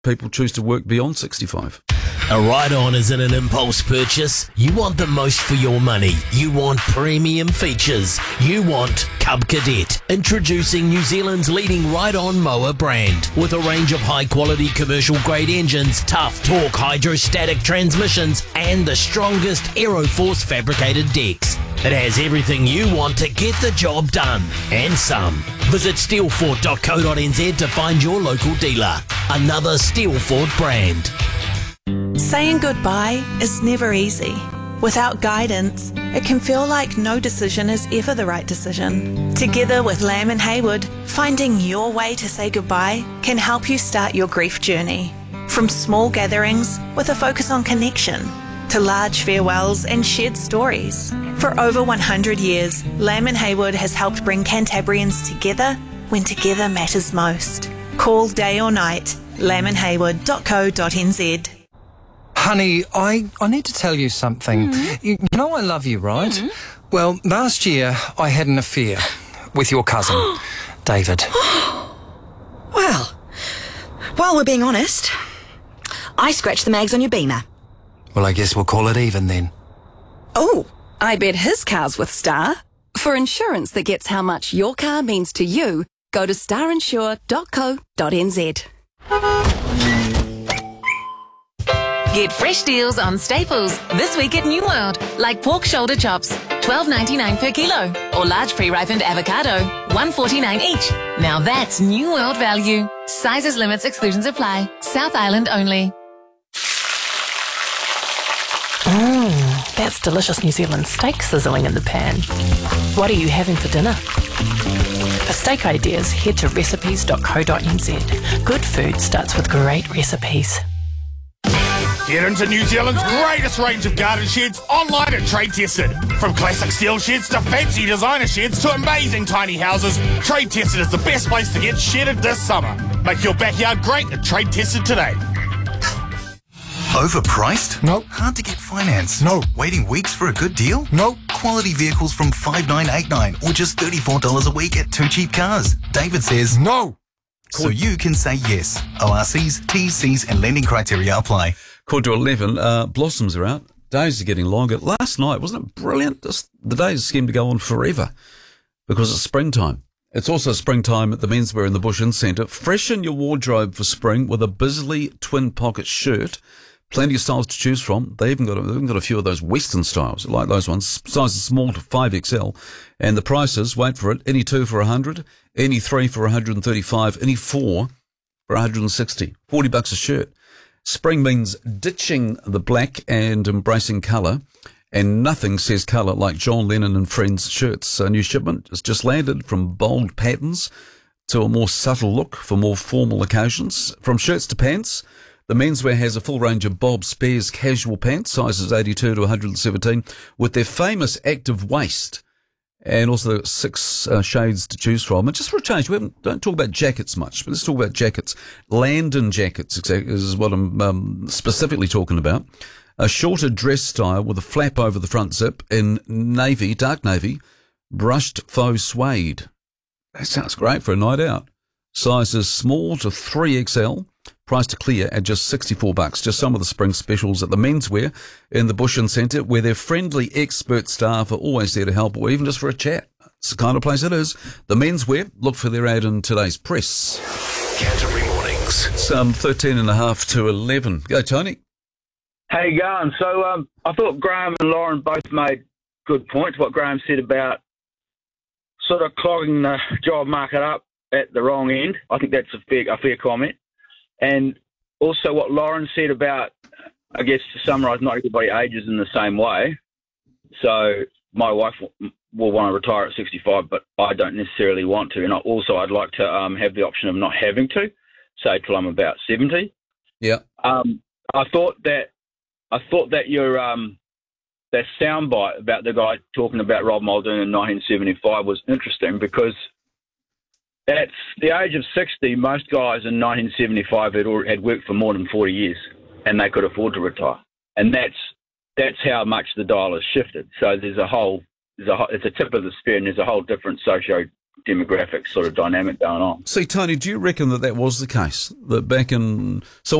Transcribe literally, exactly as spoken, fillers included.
people choose to work beyond sixty-five. A ride-on isn't an impulse purchase. You want the most for your money. You want premium features. You want Cub Cadet. Introducing New Zealand's leading ride-on mower brand. With a range of high-quality commercial-grade engines, tough torque hydrostatic transmissions, and the strongest Aeroforce fabricated decks. It has everything you want to get the job done. And some. Visit steelfort dot co dot n z to find your local dealer. Another Steelfort brand. Saying goodbye is never easy. Without guidance, it can feel like no decision is ever the right decision. Together with Lamb and Haywood, finding your way to say goodbye can help you start your grief journey. From small gatherings with a focus on connection, to large farewells and shared stories. For over one hundred years, Lamb and Haywood has helped bring Cantabrians together when together matters most. Call day or night, lamb and haywood dot co dot n z. Honey, I, I need to tell you something. Mm. You, you know I love you, right? Mm. Well, last year I had an affair with your cousin, David. Well, while we're being honest, I scratched the mags on your Beamer. Well, I guess we'll call it even then. Oh, I bet his car's with Star. For insurance that gets how much your car means to you, go to star insure dot co dot n z. Get fresh deals on staples this week at New World, like pork shoulder chops, twelve ninety-nine per kilo, or large pre-ripened avocado, one forty-nine each. Now that's New World value. Sizes, limits, exclusions apply. South Island only. Mmm, that's delicious New Zealand steak sizzling in the pan. What are you having for dinner? For steak ideas, head to recipes dot co dot n z. Good food starts with great recipes. Get into New Zealand's greatest range of garden sheds online at Trade Tested. From classic steel sheds to fancy designer sheds to amazing tiny houses, Trade Tested is the best place to get shedded this summer. Make your backyard great at Trade Tested today. Overpriced? No. Hard to get finance? No. Waiting weeks for a good deal? No. Quality vehicles from five nine eight nine or just thirty-four dollars a week at Two Cheap Cars. David says no. So you can say yes. O R Cs, T Cs and lending criteria apply. Quarter to eleven, uh, blossoms are out. Days are getting longer. Last night, wasn't it brilliant? Just, the days seem to go on forever because it's springtime. It's also springtime at the Menswear in the Bush Inn Centre. Freshen your wardrobe for spring with a Bisley twin pocket shirt. Plenty of styles to choose from. They even got a, they've even got a few of those Western styles, like those ones. Sizes small to five X L. And the prices, wait for it, any two for one hundred, any three for one hundred thirty-five, any four for one hundred sixty. forty bucks a shirt. Spring means ditching the black and embracing colour, and nothing says colour like John Lennon and Friends shirts. A new shipment has just landed from bold patterns to a more subtle look for more formal occasions. From shirts to pants, the Menswear has a full range of Bob Spares casual pants, sizes eighty-two to one hundred seventeen, with their famous active waist. And also six uh, shades to choose from. And just for a change, we haven't, don't talk about jackets much, but let's talk about jackets. Landon jackets is what I'm um, specifically talking about. A shorter dress style with a flap over the front zip in navy, dark navy, brushed faux suede. That sounds great for a night out. Sizes small to three X L. Price to clear at just sixty-four bucks. Just some of the spring specials at the Menswear in the Bush Inn Centre, where their friendly expert staff are always there to help, or even just for a chat. It's the kind of place it is. The Menswear, look for their ad in today's press. Canterbury Mornings. It's um, thirteen and a half to eleven. Go, Tony. How you going? So um, I thought Graham and Lauren both made good points. What Graham said about sort of clogging the job market up at the wrong end. I think that's a fair, a fair comment. And also what Lauren said about, I guess to summarise, not everybody ages in the same way. So my wife will, will want to retire at sixty-five, but I don't necessarily want to. And also I'd like to um, have the option of not having to, say till I'm about seventy. Yeah. Um, I thought that I thought that your um, that soundbite about the guy talking about Rob Muldoon in nineteen seventy-five was interesting, because at the age of sixty, most guys in nineteen seventy-five had, had worked for more than forty years, and they could afford to retire. And that's that's how much the dial has shifted. So there's a whole, there's a, it's a tip of the spear, and there's a whole different socio demographic sort of dynamic going on. See, Tony, do you reckon that that was the case? That back in... So